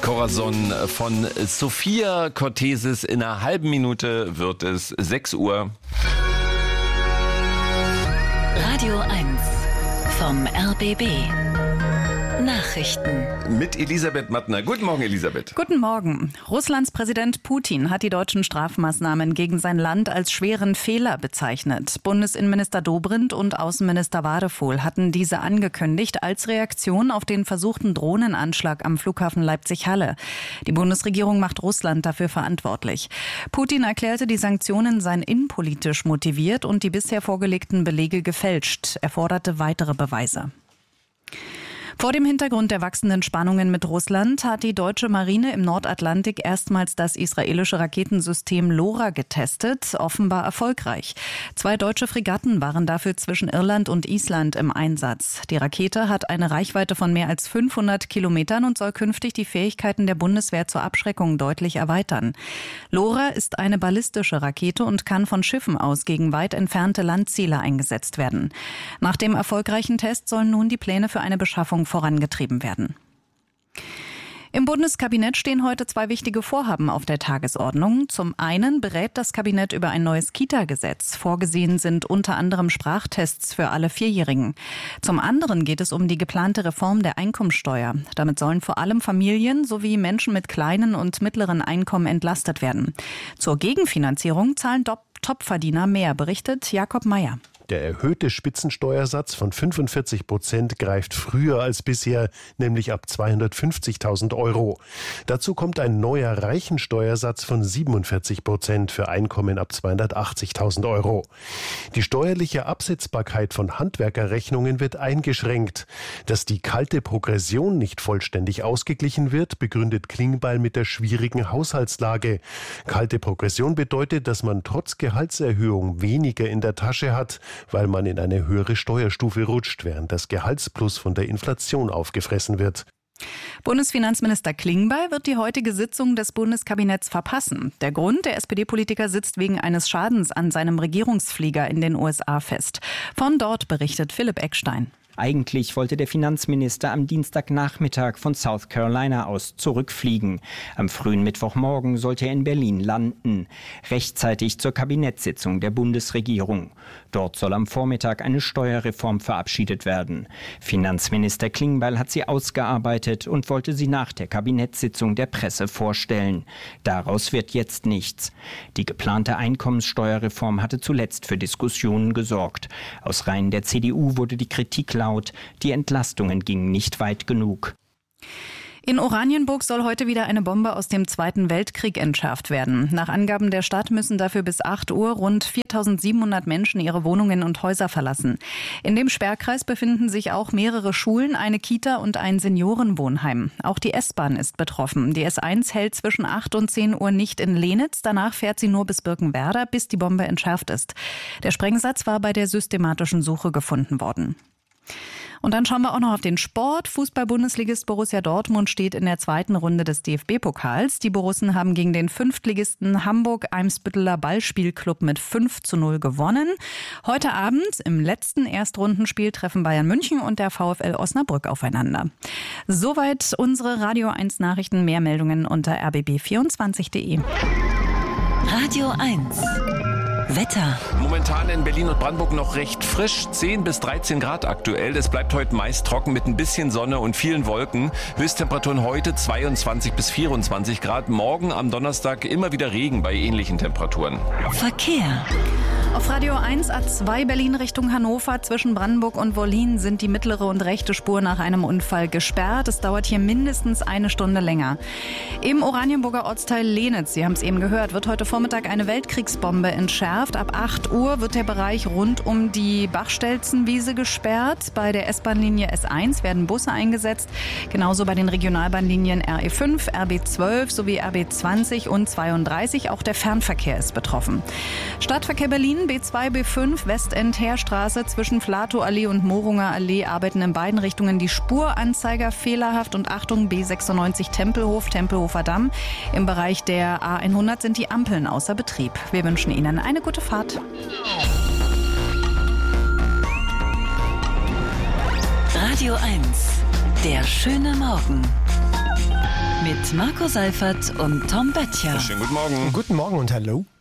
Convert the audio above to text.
Corazon von Sophia Cortesis. In einer halben Minute wird es 6 Uhr. Radio 1 vom RBB. Nachrichten. Mit Elisabeth Mattner. Guten Morgen, Elisabeth. Guten Morgen. Russlands Präsident Putin hat die deutschen Strafmaßnahmen gegen sein Land als schweren Fehler bezeichnet. Bundesinnenminister Dobrindt und Außenminister Wadephol hatten diese angekündigt als Reaktion auf den versuchten Drohnenanschlag am Flughafen Leipzig-Halle. Die Bundesregierung macht Russland dafür verantwortlich. Putin erklärte, die Sanktionen seien innenpolitisch motiviert und die bisher vorgelegten Belege gefälscht. Er forderte weitere Beweise. Vor dem Hintergrund der wachsenden Spannungen mit Russland hat die deutsche Marine im Nordatlantik erstmals das israelische Raketensystem LoRa getestet, offenbar erfolgreich. 2 deutsche Fregatten waren dafür zwischen Irland und Island im Einsatz. Die Rakete hat eine Reichweite von mehr als 500 Kilometern und soll künftig die Fähigkeiten der Bundeswehr zur Abschreckung deutlich erweitern. LoRa ist eine ballistische Rakete und kann von Schiffen aus gegen weit entfernte Landziele eingesetzt werden. Nach dem erfolgreichen Test sollen nun die Pläne für eine Beschaffung vorangetrieben werden. Im Bundeskabinett stehen heute 2 wichtige Vorhaben auf der Tagesordnung. Zum einen berät das Kabinett über ein neues Kita-Gesetz. Vorgesehen sind unter anderem Sprachtests für alle 4-Jährigen. Zum anderen geht es um die geplante Reform der Einkommensteuer. Damit sollen vor allem Familien sowie Menschen mit kleinen und mittleren Einkommen entlastet werden. Zur Gegenfinanzierung zahlen Topverdiener mehr, berichtet Jakob Mayer. Der erhöhte Spitzensteuersatz von 45% greift früher als bisher, nämlich ab 250.000 Euro. Dazu kommt ein neuer Reichensteuersatz von 47% für Einkommen ab 280.000 Euro. Die steuerliche Absetzbarkeit von Handwerkerrechnungen wird eingeschränkt. Dass die kalte Progression nicht vollständig ausgeglichen wird, begründet Klingbeil mit der schwierigen Haushaltslage. Kalte Progression bedeutet, dass man trotz Gehaltserhöhung weniger in der Tasche hat, weil man in eine höhere Steuerstufe rutscht, während das Gehaltsplus von der Inflation aufgefressen wird. Bundesfinanzminister Klingbeil wird die heutige Sitzung des Bundeskabinetts verpassen. Der Grund, der SPD-Politiker sitzt wegen eines Schadens an seinem Regierungsflieger in den USA fest. Von dort berichtet Philipp Eckstein. Eigentlich wollte der Finanzminister am Dienstagnachmittag von South Carolina aus zurückfliegen. Am frühen Mittwochmorgen sollte er in Berlin landen, rechtzeitig zur Kabinettssitzung der Bundesregierung. Dort soll am Vormittag eine Steuerreform verabschiedet werden. Finanzminister Klingbeil hat sie ausgearbeitet und wollte sie nach der Kabinettssitzung der Presse vorstellen. Daraus wird jetzt nichts. Die geplante Einkommenssteuerreform hatte zuletzt für Diskussionen gesorgt. Aus Reihen der CDU wurde die Kritik laut. Die Entlastungen gingen nicht weit genug. In Oranienburg soll heute wieder eine Bombe aus dem Zweiten Weltkrieg entschärft werden. Nach Angaben der Stadt müssen dafür bis 8 Uhr rund 4.700 Menschen ihre Wohnungen und Häuser verlassen. In dem Sperrkreis befinden sich auch mehrere Schulen, eine Kita und ein Seniorenwohnheim. Auch die S-Bahn ist betroffen. Die S1 hält zwischen 8 und 10 Uhr nicht in Lenitz. Danach fährt sie nur bis Birkenwerder, bis die Bombe entschärft ist. Der Sprengsatz war bei der systematischen Suche gefunden worden. Und dann schauen wir auch noch auf den Sport. Fußball-Bundesligist Borussia Dortmund steht in der 2. Runde des DFB-Pokals. Die Borussen haben gegen den 5. Hamburg-Eimsbütteler Ballspielclub mit 5:0 gewonnen. Heute Abend im letzten Erstrundenspiel treffen Bayern München und der VfL Osnabrück aufeinander. Soweit unsere Radio 1 Nachrichten. Mehr Meldungen unter rbb24.de. Radio 1 Wetter. Momentan in Berlin und Brandenburg noch recht frisch, 10 bis 13 Grad aktuell. Es bleibt heute meist trocken mit ein bisschen Sonne und vielen Wolken. Höchsttemperaturen heute 22 bis 24 Grad. Morgen am Donnerstag immer wieder Regen bei ähnlichen Temperaturen. Verkehr. Auf Radio 1 A2 Berlin Richtung Hannover zwischen Brandenburg und Wollin sind die mittlere und rechte Spur nach einem Unfall gesperrt. Es dauert hier mindestens 1 Stunde länger. Im Oranienburger Ortsteil Lenitz, Sie haben es eben gehört, wird heute Vormittag eine Weltkriegsbombe entschärft. Ab 8 Uhr wird der Bereich rund um die Bachstelzenwiese gesperrt. Bei der S-Bahn-Linie S1 werden Busse eingesetzt. Genauso bei den Regionalbahnlinien RE5, RB12 sowie RB20 und 32. Auch der Fernverkehr ist betroffen. Stadtverkehr Berlin, B2, B5, Westend-Heerstraße zwischen Flatow-Allee und Morunger Allee arbeiten in beiden Richtungen die Spuranzeiger fehlerhaft. Und Achtung, B96 Tempelhof, Tempelhofer Damm. Im Bereich der A100 sind die Ampeln außer Betrieb. Wir wünschen Ihnen eine gute Fahrt. Radio 1, der schöne Morgen. Mit mit Marco Seifert und Tom Böttcher. Schönen guten Morgen. Guten Morgen und hallo.